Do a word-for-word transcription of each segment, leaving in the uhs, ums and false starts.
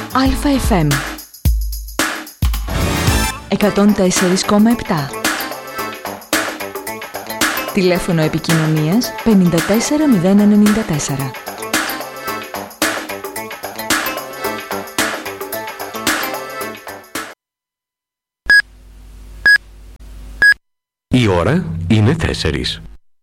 Αλφα εφ εμ εκατόν τέσσερα κόμμα επτά. Τηλέφωνο επικοινωνίας πέντε τέσσερα μηδέν ενενήντα τέσσερα. Η ώρα είναι τέσσερις.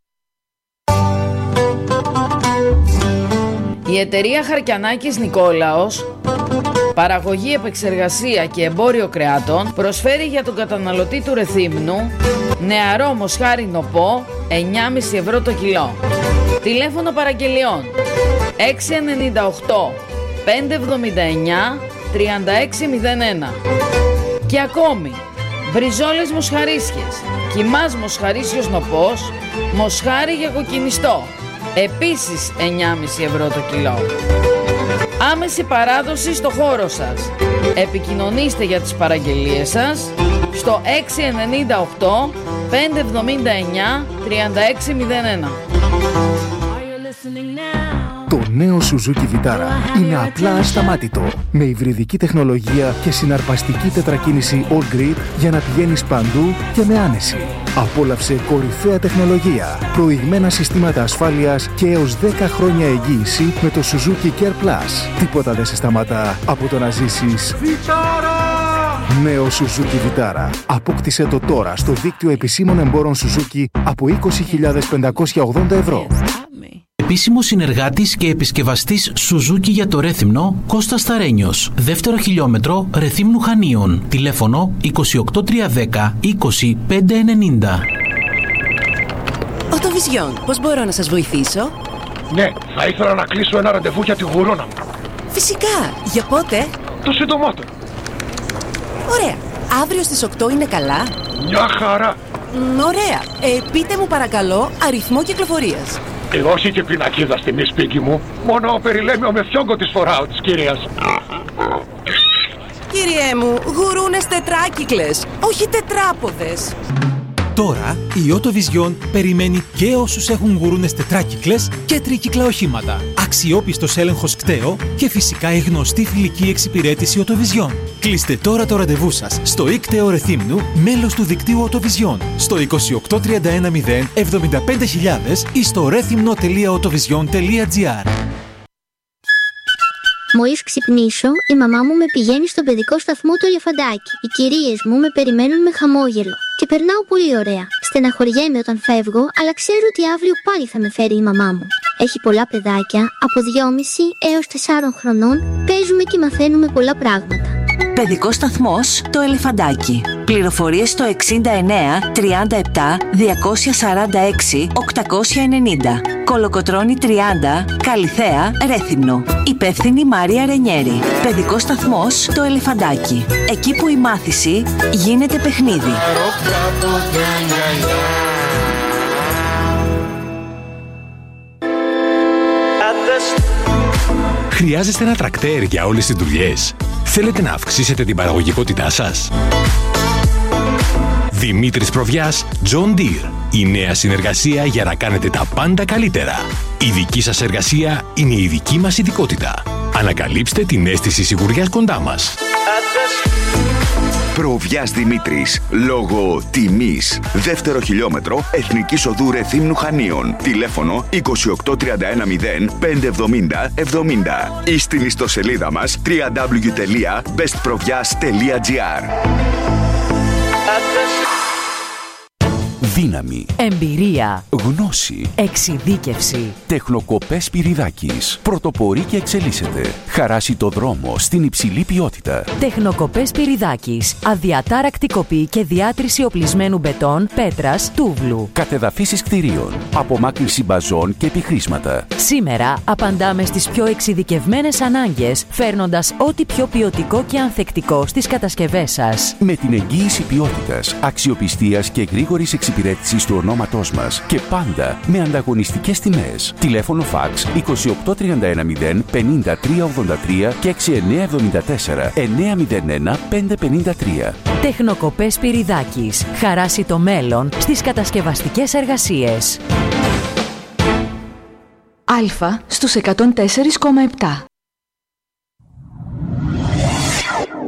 Η εταιρεία Χαρκιανάκης Νικόλαος, παραγωγή, επεξεργασία και εμπόριο κρεάτων, προσφέρει για τον καταναλωτή του Ρεθύμνου νεαρό μοσχάρι νοπό εννιά κόμμα πέντε ευρώ το κιλό. Τηλέφωνο παραγγελιών έξι εννιά οκτώ πέντε εβδομήντα εννιά τριάντα έξι μηδέν ένα. Και ακόμη μπριζόλες μοσχαρίσιες, κιμάς μοσχαρίσιος νοπός, μοσχάρι για κοκκινιστό, επίσης εννιά κόμμα πέντε ευρώ το κιλό. Άμεση παράδοση στο χώρο σας. Επικοινωνήστε για τις παραγγελίες σας στο έξι εννιά οκτώ πέντε εβδομήντα εννιά τριάντα έξι μηδέν ένα. Το νέο Suzuki Vitara είναι απλά ασταμάτητο. Με υβριδική τεχνολογία και συναρπαστική τετρακίνηση all-grip για να πηγαίνεις παντού και με άνεση. Απόλαυσε κορυφαία τεχνολογία, προηγμένα συστήματα ασφάλειας και έως δέκα χρόνια εγγύηση με το Suzuki Care Plus. Τίποτα δεν σε σταματά από το να ζήσεις Vitara! Νέο Suzuki Vitara. Απόκτησε το τώρα στο δίκτυο επισήμων εμπόρων Suzuki από είκοσι χιλιάδες πεντακόσια ογδόντα ευρώ. Επίσημος συνεργάτης και επισκευαστής Suzuki για το Ρέθυμνο, Κώστας Σταρένιος. Δεύτερο χιλιόμετρο Ρεθύμνου Χανίων. Τηλέφωνο είκοσι οκτώ τριακόσια δέκα είκοσι πέντε ενενήντα. Οτοβιζιόν, πώς μπορώ να σας βοηθήσω? Ναι, θα ήθελα να κλείσω ένα ραντεβού για τη γουρόνα μου. Φυσικά, για πότε? Το συντομότερο. Ωραία, αύριο στις οκτώ είναι καλά? Μια χαρά. Μ, ωραία, ε, πείτε μου παρακαλώ αριθμό κυκλοφορίας. Ε, όχι και πινακίδα στη μη σπίτι μου. Μόνο περιλέμιο με φιόγκο της φοράω της κυρίας. Κύριέ μου, γουρούνες τετράκυκλες, όχι τετράποδες. Τώρα η Οτοβιζιόν περιμένει και όσους έχουν γουρούνες τετράκυκλες και τρίκυκλα οχήματα. Αξιόπιστος έλεγχος κταίο και φυσικά η γνωστή φιλική εξυπηρέτηση Οτοβιζιόν. Κλείστε τώρα το ραντεβού σας στο ΙΚΤΕΟ Ρεθύμνου, μέλος του δικτύου Οτοβιζιόν, στο είκοσι οκτώ τριάντα ένα μηδέν εβδομήντα πέντε χιλιάδες ή στο ρέθυμνο τελεία οτοβιζιόν τελεία τζι άρ. Μόλις ξυπνήσω, η μαμά μου με πηγαίνει στον παιδικό σταθμό του Ελεφαντάκι. Οι κυρίες μου με περιμένουν με χαμόγελο. Και περνάω πολύ ωραία. Στεναχωριέμαι όταν φεύγω, αλλά ξέρω ότι αύριο πάλι θα με φέρει η μαμά μου. Έχει πολλά παιδάκια, από δυόμισι έως τεσσάρων χρονών, παίζουμε και μαθαίνουμε πολλά πράγματα. Παιδικός σταθμός το Ελεφαντάκι. Πληροφορίες στο εξήντα εννέα τριάντα επτά διακόσια σαράντα έξι οκτακόσια ενενήντα. Κολοκοτρώνη τριάντα, Καλιθέα, Ρέθυμνο. Υπεύθυνη Μάρια Ρενιέρη. Παιδικός σταθμός το Ελεφαντάκι. Εκεί που η μάθηση γίνεται παιχνίδι. Χρειάζεστε ένα τρακτέρ για όλες τις δουλειές? Θέλετε να αυξήσετε την παραγωγικότητά σας? Δημήτρης Προβιάς, John Deere. Η νέα συνεργασία για να κάνετε τα πάντα καλύτερα. Η δική σας εργασία είναι η δική μας ειδικότητα. Ανακαλύψτε την αίσθηση σιγουριάς κοντά μας. Προβιάς Δημήτρης. Λόγω τιμής. Δεύτερο χιλιόμετρο Εθνικής Οδού Ρεθύμνου Χανίων. Τηλέφωνο είκοσι οκτώ τριάντα ένα μηδέν πέντε εβδομήντα εβδομήντα. Ή στην ιστοσελίδα μας double-u double-u double-u τελεία best provias τελεία τζι άρ. Δύναμη, εμπειρία, γνώση, εξειδίκευση. Τεχνοκοπές Σπυριδάκης. Πρωτοπορεί και εξελίσσεται. Χαράσει το δρόμο στην υψηλή ποιότητα. Τεχνοκοπές Σπυριδάκης. Αδιατάρακτη κοπή και διάτρηση οπλισμένου μπετόν, πέτρας, τούβλου. Κατεδαφίσεις κτηρίων. Απομάκρυνση μπαζών και επιχρήσματα. Σήμερα απαντάμε στις πιο εξειδικευμένες ανάγκες, φέρνοντας ό,τι πιο ποιοτικό και ανθεκτικό στις κατασκευές σας. Με την εγγύηση ποιότητας, αξιοπιστίας και γρήγορης εξυπηρέτησης του ονόματός μας και πάντα με ανταγωνιστικές τιμές. Τηλέφωνο φαξ είκοσι οκτώ τριάντα ένα μηδέν πενήντα τρία ογδόντα τρία και έξι εννιά εβδομήντα τέσσερα εννιά μηδέν ένα πέντε πενήντα τρία. Τεχνοκοπές Σπυριδάκης. Χαράσει το μέλλον στις κατασκευαστικές εργασίες. Αλφα στους εκατόν τέσσερα κόμμα επτά.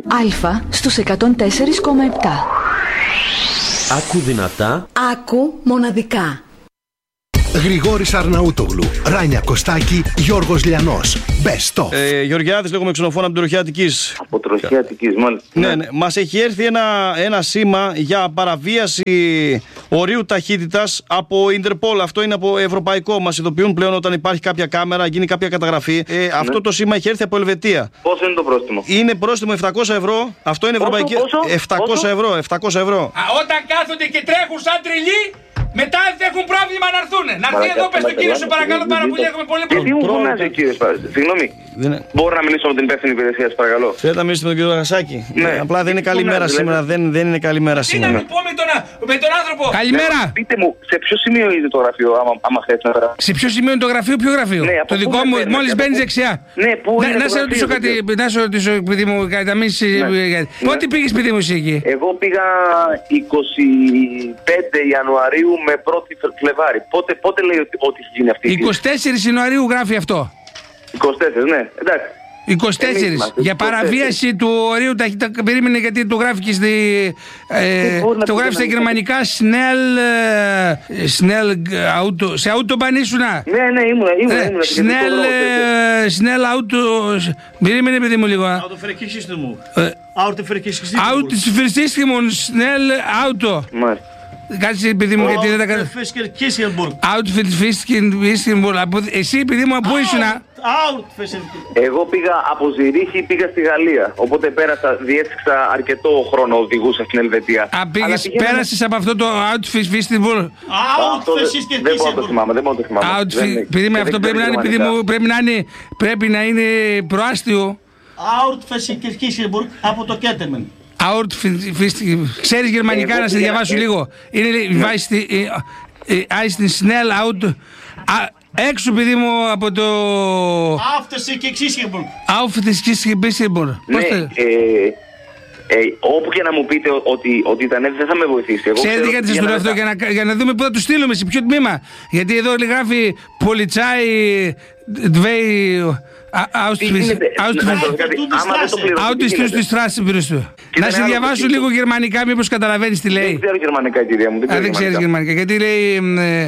Α στους εκατόν τέσσερα κόμμα επτά. Άκου δυνατά. Άκου μοναδικά. Γρηγόρης Αρναούτογλου, Ράνια Κωστάκη, Γιώργος Λιανός. Best of. Ε, Γεωργιάδης, λέγομαι ξενοφώνα από την Τροχιά Αττικής. Από Τροχιά Αττικής, μάλιστα. Ναι, ναι. Μας έχει έρθει ένα, ένα σήμα για παραβίαση ορίου ταχύτητας από Ιντερπόλ. Αυτό είναι από ευρωπαϊκό. Μας ειδοποιούν πλέον όταν υπάρχει κάποια κάμερα, γίνει κάποια καταγραφή. Ε, ναι. Αυτό το σήμα έχει έρθει από Ελβετία. Πόσο είναι το πρόστιμο? Είναι πρόστιμο επτακόσια ευρώ. Αυτό είναι πόσο, ευρωπαϊκή. Πόσο, επτακόσια ευρώ. επτακόσια ευρώ. Α, όταν κάθονται και τρέχουν σαν τρελοί, μετά δεν έχουν πρόβλημα να έρθουν. Να έρθει εδώ, πες τον κύριο, σου παρακαλώ πάρα πολύ. Έχουμε πολύ πρόβλημα. Γιατί μου φωνάζει ο κύριος, συγγνώμη. Μπορώ να μιλήσω με την υπεύθυνη υπηρεσία, σας παρακαλώ. Θέλετε να μιλήσετε με τον κύριο Γασάκη? Ναι. Απλά δεν είναι καλή μέρα σήμερα. Δεν, δεν είναι καλή μέρα σήμερα. Τι να μου πω με τον, με τον άνθρωπο. Καλημέρα. Πείτε μου, σε ποιο σημείο είναι το γραφείο, άμα, άμα θέλετε να περάσετε. Σε ποιο σημείο είναι το γραφείο, ποιο γραφείο? Ναι, το δικό μου, μόλις μπαίνεις δεξιά. Ναι, πού είναι να, το να σε ρωτήσω κάτι, να σε ρωτήσω, παιδί μου, κατά μη. Πότε πήγες, παιδί μου, εσύ εκεί? Εγώ πήγα είκοσι πέντε Ιανουαρίου με πρώτη Φλεβάρι. Πότε, πότε λέει ότι, ότι έχει γίνει αυτή η είκοσι τέσσερις Ιανουαρίου γράφει αυτό. είκοσι τέσσερα, ναι, εντάξει. είκοσι τέσσερα για παραβίαση του ορίου ταχύτητα. Περίμενε, γιατί το γράφει και στη. Ε, το γράφει στα γερμανικά. Snell. Snell auto. Σε Autobahn ήσουνα. Ναι, ναι, ήμουνα. ήμουνα, ήμουνα Snell. Snell auto. Περίμενε, παιδί μου, λίγο. Autoverkehrssystem. Autoverkehrssystem. Snell auto. Μάλιστα. Κάτσε, παιδί μου, γιατί δεν τα κάνω. Outfit. Εσύ, παιδί μου, πού ήσουνα? Εγώ πήγα από Ζηρίχη, πήγα στη Γαλλία. Οπότε πέρασα, διέσυξα αρκετό χρόνο, οδηγούσα στην Ελβετία. Α, πήγες, πήγαινα... πέρασες από αυτό το Outfit Festival. Δεν μπορώ να το θυμάμαι, δεν μπορώ να το θυμάμαι. Outfit, παιδί μου, αυτό πρέπει να είναι, παιδί μου, πρέπει να είναι, πρέπει να είναι προάστιο. Outfit από το Κέτεμεν. Ξέρεις γερμανικά, να σε διαβάσω λίγο? Είναι Eisen Snell Out. Έξω, παιδί μου, από το Auftäschig-Geschichtburg. Auftäschig-Geschichtburg. Ναι, όπου και να μου πείτε ότι, ότι ήταν, δεν θα με βοηθήσει. Ξέρετε γιατί σας το λέω αυτό? Για να, για να δούμε πού θα του στείλουμε, σε ποιο τμήμα. Γιατί εδώ γράφει Polizei Dvei Να σε διαβάσω λίγο γερμανικά, μήπως καταλαβαίνεις τι λέει. Δεν ξέρω γερμανικά, κυρία μου. Δεν ξέρεις γερμανικά. Γιατί λέει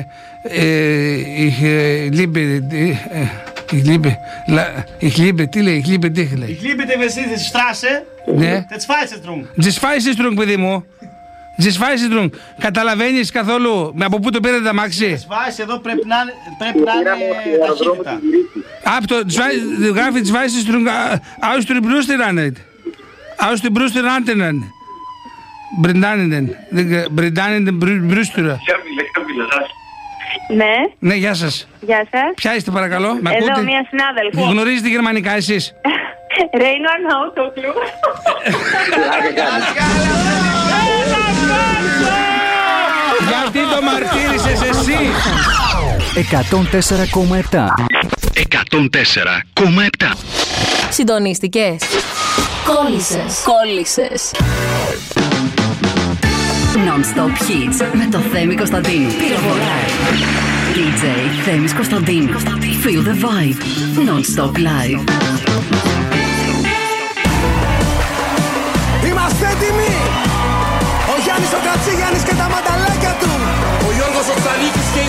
Ich liebe Ich liebe Ich liebe τι λέει? Ich liebe dich λέει. Ich liebe die Straße. Ναι. Das Weissetrunk. Das Weissetrunk, παιδί μου. Das Weissetrunk. Καταλαβαίνεις καθόλου από πού το πήρατε τα μάξι? Das Weiss εδώ πρέπει να είναι ταχύτητα. Από το γράφει das Weissetrunk aus der Brüsterannet. Aus der Brüsterannet. Μπριντάνιντεν. Μπριντάνιντεν Brüstera. Ναι. Ναι, γεια σας. Γεια σας. Ποια είστε, παρακαλώ? Με εδώ ακούτε? Μία συνάδελφο. Γνωρίζετε γερμανικά εσείς? Ρέινο Αρναούτογλου. Γιατί το μαρτύρησες εσύ? εκατόν τέσσερα κόμμα επτά. εκατόν τέσσερα κόμμα επτά. Συντονίστηκες? Κόλλησες. Κόλλησες. Non-stop hits με το Θέμη Κωνσταντίνου. Πυροβολάει. ντι τζέι Θέμης Κωνσταντίνου. Feel the vibe. Non-stop live. Είμαστε έτοιμοι. Ο Γιάννης ο Κατσίγιαννης και τα μανταλάκια του. Ο Γιώργος ο Ψαλίκης και η